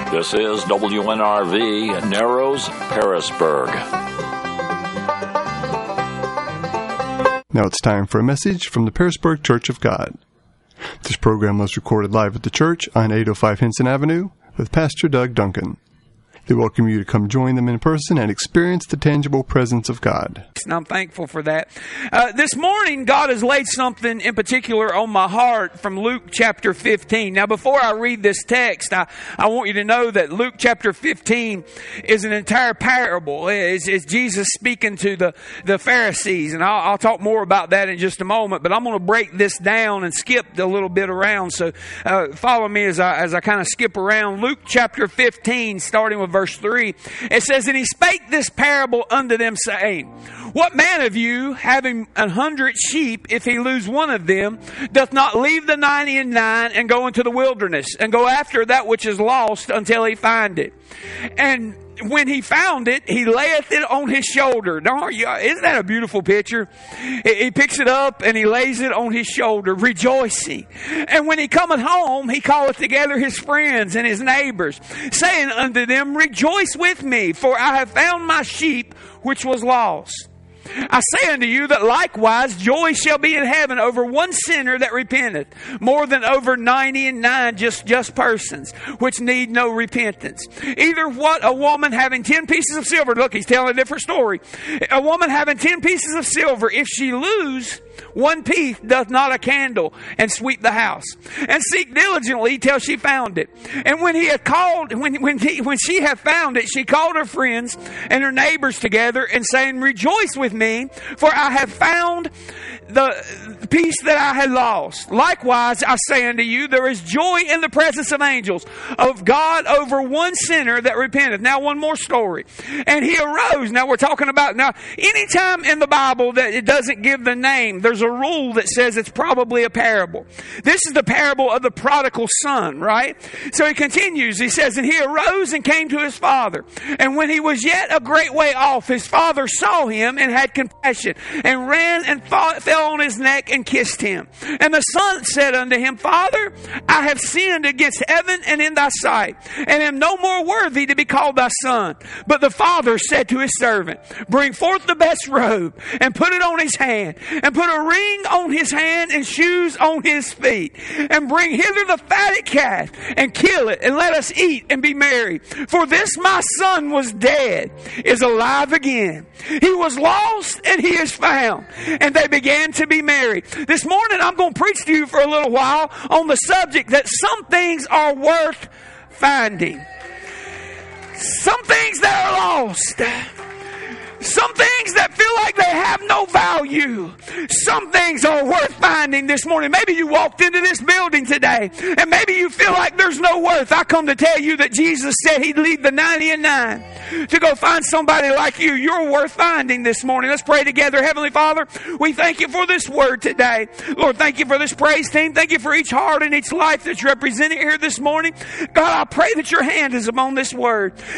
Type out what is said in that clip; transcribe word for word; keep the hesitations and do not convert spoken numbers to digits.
This is W N R V, Narrows, Harrisburg. Now it's time for a message from the Harrisburg Church of God. This program was recorded live at the church on eight oh five Henson Avenue with Pastor Doug Duncan. They welcome you to come join them in person and experience the tangible presence of God. And I'm thankful for that. Uh, this morning, God has laid something in particular on my heart from Luke chapter fifteen. Now, before I read this text, I, I want you to know that Luke chapter fifteen is an entire parable. It's, it's Jesus speaking to the, the Pharisees. And I'll, I'll talk more about that in just a moment. But I'm going to break this down and skip a little bit around. So uh, follow me as I, as I kind of skip around. Luke chapter fifteen, starting with verse Verse three, it says, "And he spake this parable unto them, saying, What man of you, having an hundred sheep, if he lose one of them, doth not leave the ninety and nine and go into the wilderness, and go after that which is lost until he find it? And when he found it, he layeth it on his shoulder." Don't you, isn't that a beautiful picture? He picks it up and he lays it on his shoulder, rejoicing. "And when he cometh home, he calleth together his friends and his neighbors, saying unto them, Rejoice with me, for I have found my sheep which was lost. I say unto you that likewise joy shall be in heaven over one sinner that repenteth, more than over ninety and nine just, just persons, which need no repentance. Either what a woman having ten pieces of silver," look, he's telling a different story. "A woman having ten pieces of silver, if she lose one piece, doth not a candle and sweep the house, and seek diligently till she found it. And when he had called, when when he, when she had found it, she called her friends and her neighbors together, and saying, Rejoice with me, for I have found the piece that I had lost. Likewise, I say unto you, there is joy in the presence of angels of God over one sinner that repenteth." Now, one more story. "And he arose." Now, we're talking about, now, anytime in the Bible that it doesn't give the name, there's a rule that says it's probably a parable. This is the parable of the prodigal son, right? So he continues. He says, "And he arose and came to his father. And when he was yet a great way off, his father saw him and had compassion, and ran and fought, fell on his neck and kissed him. And the son said unto him, Father, I have sinned against heaven and in thy sight, and am no more worthy to be called thy son. But the father said to his servant, Bring forth the best robe, and put it on his hand, and put a ring on his hand, and shoes on his feet. And bring hither the fatted calf, and kill it, and let us eat and be merry. For this my son was dead, is alive again. He was lost, and he is found. And they began to be merry." This morning I'm going to preach to you for a little while on the subject that some things are worth finding. Some things that are lost. Some things that feel like they have no value. Some things are worth finding this morning. Maybe you walked into this building today and maybe you feel like there's no worth. I come to tell you that Jesus said he'd leave the ninety and nine to go find somebody like you. You're worth finding this morning. Let's pray together. Heavenly Father, we thank you for this word today. Lord, thank you for this praise team. Thank you for each heart and each life that's represented here this morning. God, I pray that your hand is upon this word.